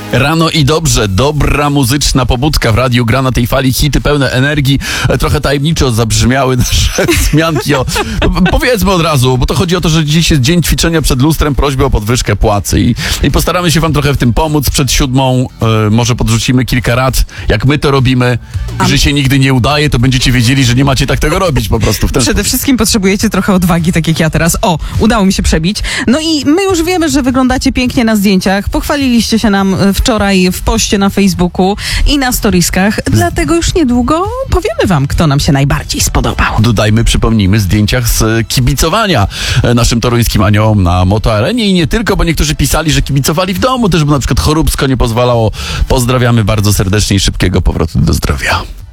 Rano i dobrze, dobra muzyczna pobudka w radiu gra na tej fali, hity pełne energii, trochę tajemniczo zabrzmiały nasze wzmianki powiedzmy od razu, bo to chodzi o to, że dziś jest dzień ćwiczenia przed lustrem, prośby o podwyżkę płacy i postaramy się wam trochę w tym pomóc. Przed 7:00 może podrzucimy kilka rad, jak my to robimy. Jeżeli się nigdy nie udaje, to będziecie wiedzieli, że nie macie tak tego robić po prostu. Przede wszystkim potrzebujecie trochę odwagi, tak jak ja teraz. Udało mi się przebić. No i my już wiemy, że wyglądacie pięknie na zdjęciach. Pochwaliliście się nam wczoraj w poście na Facebooku i na storieskach. Dlatego już niedługo powiemy wam, kto nam się najbardziej spodobał. Dodajmy, przypomnijmy, zdjęciach z kibicowania naszym toruńskim aniołom na motoarenie i nie tylko, bo niektórzy pisali, że kibicowali w domu też, bo na przykład choróbsko nie pozwalało. Pozdrawiamy bardzo serdecznie i szybkiego powrotu do zdrowia.